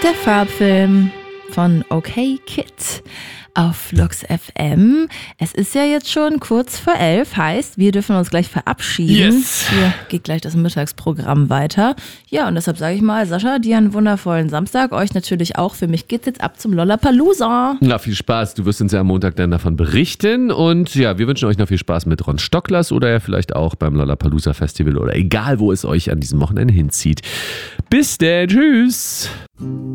Der Farbfilm von OK Kid auf Lux FM. Es ist ja jetzt schon kurz vor 11, heißt, wir dürfen uns gleich verabschieden. Yes. Hier geht gleich das Mittagsprogramm weiter. Ja, und deshalb sage ich mal, Sascha, dir einen wundervollen Samstag. Euch natürlich auch. Für mich geht's jetzt ab zum Lollapalooza. Na, viel Spaß. Du wirst uns ja am Montag dann davon berichten. Und ja, wir wünschen euch noch viel Spaß mit Ron Stocklers oder ja vielleicht auch beim Lollapalooza Festival oder egal, wo es euch an diesem Wochenende hinzieht. Bis dann. Tschüss.